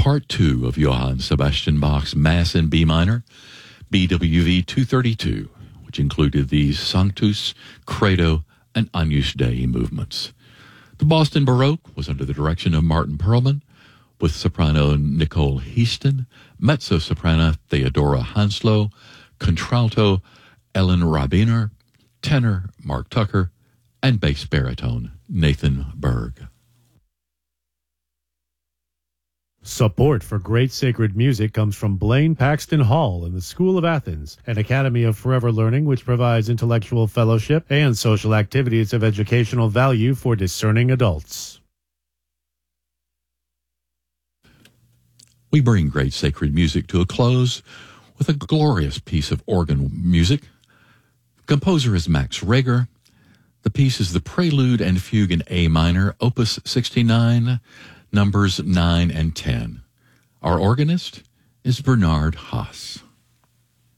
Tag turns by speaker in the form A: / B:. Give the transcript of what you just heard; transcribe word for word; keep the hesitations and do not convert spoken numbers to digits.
A: part two of Johann Sebastian Bach's Mass in B minor, B W V two thirty-two, which included the Sanctus, Credo, and Agnus Dei movements. The Boston Baroque was under the direction of Martin Perlman, with soprano Nicole Heaston, mezzo-soprano Theodora Hanslow, contralto Ellen Rabiner, tenor Mark Tucker, and bass baritone Nathan Berg.
B: Support for great sacred music comes from Blaine Paxton Hall and the School of Athens, an academy of forever learning which provides intellectual fellowship and social activities of educational value for discerning adults.
A: We bring great sacred music to a close with a glorious piece of organ music. The composer is Max Reger. The piece is the Prelude and Fugue in A minor, Opus sixty-nine, numbers nine and ten. Our organist is Bernard Haas.